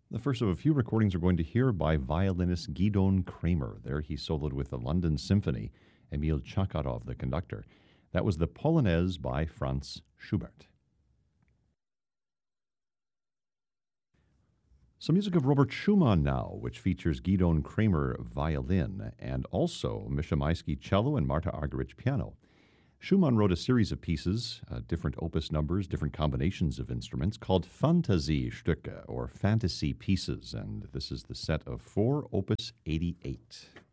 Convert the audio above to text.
The first of a few recordings we're going to hear by violinist Gidon Kramer. There he soloed with the London Symphony, Emil Chakarov, the conductor. That was the Polonaise by Franz Schubert. Some music of Robert Schumann now, which features Gidon Kramer violin and also Misha Maisky cello and Marta Argerich piano. Schumann wrote a series of pieces, different opus numbers, different combinations of instruments, called Fantasiestücke, or fantasy pieces, and this is the set of 4, opus 88.